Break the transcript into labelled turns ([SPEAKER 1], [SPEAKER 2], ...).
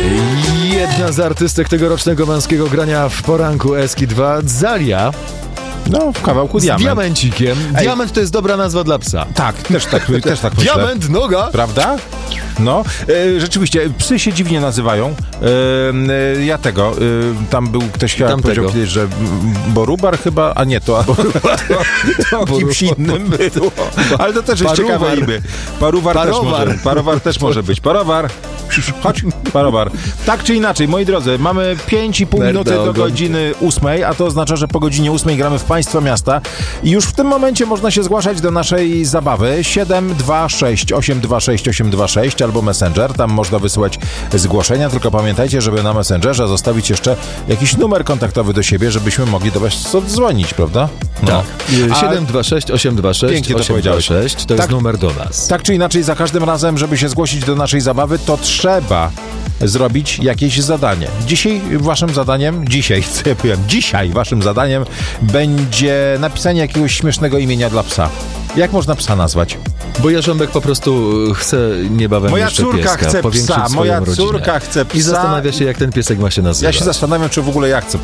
[SPEAKER 1] Jedna z artystek tegorocznego męskiego grania w poranku Eski 2, Zalia.
[SPEAKER 2] No, w kawałku
[SPEAKER 1] Z
[SPEAKER 2] diament.
[SPEAKER 1] diamencikiem. Diament to jest dobra nazwa dla psa.
[SPEAKER 2] Tak, też tak myślę.
[SPEAKER 1] Diament, noga.
[SPEAKER 2] Prawda? No, rzeczywiście, psy się dziwnie nazywają. Tam był ktoś, który powiedział kiedyś, że Borubar chyba, a nie, to kimś innym było. Ale to też jest ciekawe imię. Parowar też może być. Parowar. Chodź, Parowar. Tak czy inaczej, moi drodzy, mamy 5,5 minuty do godziny 8, a to oznacza, że po godzinie 8 gramy w Państwa Miasta i już w tym momencie można się zgłaszać do naszej zabawy 726 826 826 albo Messenger, tam można wysyłać zgłoszenia, tylko pamiętajcie, żeby na Messengerze zostawić jeszcze jakiś numer kontaktowy do siebie, żebyśmy mogli do Was odzwonić, prawda?
[SPEAKER 1] No. Tak. 726 826 826 to jest numer do nas.
[SPEAKER 2] Tak czy inaczej, za każdym razem, żeby się zgłosić do naszej zabawy, to trzeba zrobić jakieś zadanie. Dzisiaj waszym zadaniem będzie napisanie jakiegoś śmiesznego imienia dla psa. Jak można psa nazwać?
[SPEAKER 1] Bo Jarząbek po prostu chce niebawem
[SPEAKER 2] Moja
[SPEAKER 1] jeszcze
[SPEAKER 2] córka
[SPEAKER 1] pieska,
[SPEAKER 2] chce psa, moja
[SPEAKER 1] rodzinę.
[SPEAKER 2] córka chce psa.
[SPEAKER 1] I zastanawia się, jak ten piesek ma się nazywać.
[SPEAKER 2] Ja się zastanawiam, czy w ogóle ja chcę psa.